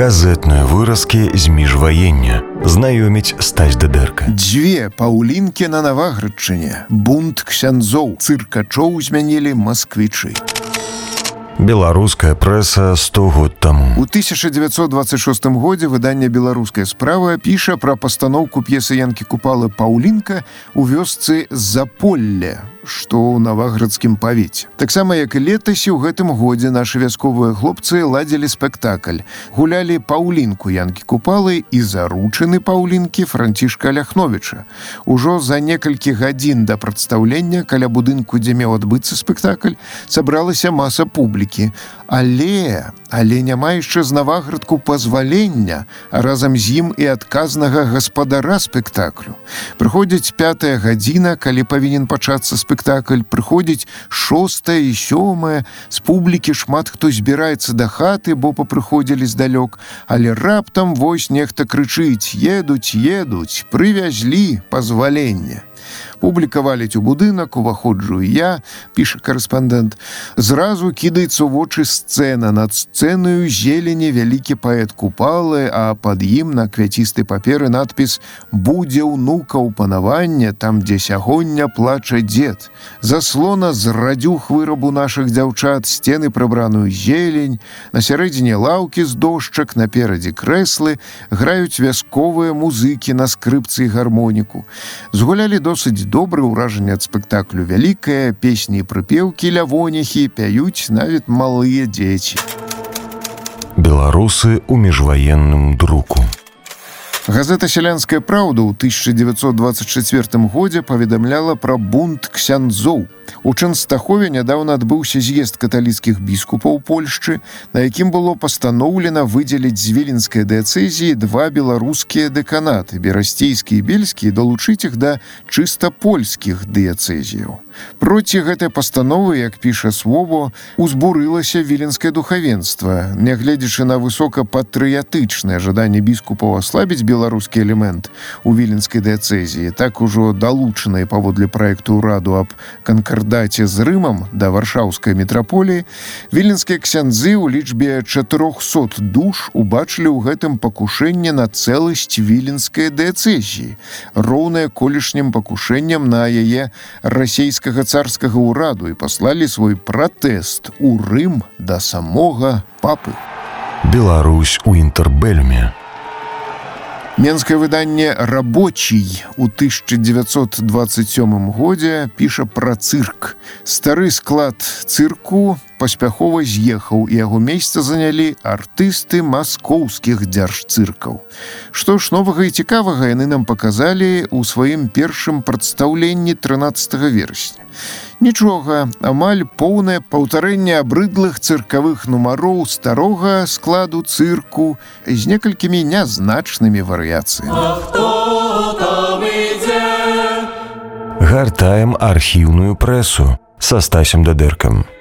Газетныя выразкі з міжваення. Знаёміць Стась Дыдэрка. Дзве паўлінкі на Наваградчыне. Бунт ксяндзоў. Цыркачоў змянілі масквічы. Беларуская прэса 100 год таму. У 1926 годзе выданне «Беларуская справа» піша пра пастаноўку п'есы Янкі Купалы «Паўлінка» у вёсцы Заполле, што ў Наваградскім павеце. Таксама, як і летась, у гэтым годзе нашы вясковыя хлопцы ладзілі спектакль. Гулялі «Паўлінку» Янкі Купалы і заручыны Паўлінкі Францішка Ляхновіча. Ужо за некалькі гадзін да прадстаўлення каля будынку, дзе меў адбыцца спектакль, сабралася маса публікі. Але няма яшчэ з Наваградку пазвалення, а разам з ім і адказнага гаспадара спектаклю. Прыходзіць 5-я гадзіна, калі павінен пачацца спектакль, прыходзіць 6-я і 7-я, з публікі шмат хто збіраецца да хаты, бо папрыходзілі здалёк, але раптам вось нехта крычыць: «Едуць, прывязлі пазваленне». Публіка валіць у будынак, уваходжу і я, піша карэспандэнт. Зразу кідаецца ў вочы сцэна. Над сцэнаю зелені вялікі паэт Купалы, а пад ім на квяцістай паперы надпіс «Будзе ўнукаў панаванне, там, дзе сягоння плача дзед». Заслона з радзюх вырабу нашых дзяўчат, сцены прыбраную зелень, на сярэдзіне лаўкі з дошчак, наперадзе крэслы, граюць вясковыя музыкі на скрыпцы і гармоніку. Згулялі досыць добрае ўражанне ад спектаклю вялікае, песні і прыпеўкі лявоніхі пяюць нават малыя дзеці. Беларусы ў міжваенным друку. Газета «Сялянская праўда» ў 1924 годзе паведамляла пра бунт ксяндзоў. У Чэнстахове нядаўна адбыўся з'езд каталіцкіх біскупаў Польшчы, на якім было пастаноўлена выдзеліць з Віленскай дыяцэзіі 2 беларускія дэканаты, берасцейскі і бельскі, і далучыць іх да чыста польскіх дыяцэзіяў. Проці гэтай пастановы, як піша Свобо, узбурылася віленскае духавенства. Нягледзячы на высокапатрыятычнае жаданне біскупаў аслабіць беларускі элемент у віленскай дыяцэзіі, так ужо далучаныя паводле праекту ўраду аб канкардаце з Рымам да варшаўскай мітраполіі, віленскія ксяндзы ў лічбе 400 душ убачылі ў гэтым пакушэнне на цэласць віленскай дыяцэзіі, роўнае колішнім пакушэнням на яе расейскага царскага ўраду, і паслалі свой пратэст у Рым да самога папы. Беларусь у інтэрбэлюме. Менскае выданне «Рабочий» у 1927 годзе піша пра цырк. Стары склад цырку паспяхова з'ехаў, і яго месца занялі артысты маскоўскіх дзяржцыркаў. Што ж новага і цікавага яны нам паказалі ў сваім першым прадстаўленні 13 верасня. Нічога, амаль поўнае паўтарэнне абрыдлых цыркавых нумароў старога складу цырку з некалькімі нязначнымі варыяцыямі. Гартаем архіўную прэсу са Стасем Дыдэркам.